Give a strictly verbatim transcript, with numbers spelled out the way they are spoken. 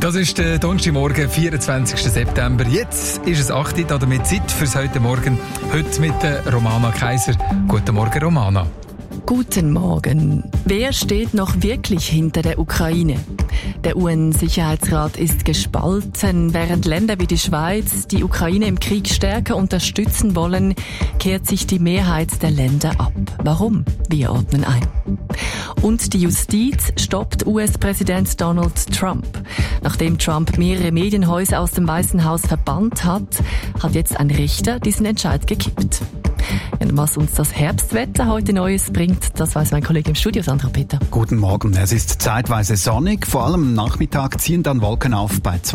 Das ist der Donnerstagmorgen, vierundzwanzigsten September. Jetzt ist es acht Uhr, damit Zeit fürs heute Morgen. Heute mit der Romana Kaiser. Guten Morgen, Romana. Guten Morgen. Wer steht noch wirklich hinter der Ukraine? Der U N-Sicherheitsrat ist gespalten. Während Länder wie die Schweiz die Ukraine im Krieg stärker unterstützen wollen, kehrt sich die Mehrheit der Länder ab. Warum? Wir ordnen ein. Und die Justiz stoppt U S-Präsident Donald Trump. Nachdem Trump mehrere Medienhäuser aus dem Weißen Haus verbannt hat, hat jetzt ein Richter diesen Entscheid gekippt. Und was uns das Herbstwetter heute Neues bringt, das weiß mein Kollege im Studio, Sandra Peter. Guten Morgen. Es ist zeitweise sonnig, vor allem am Nachmittag ziehen dann Wolken auf bei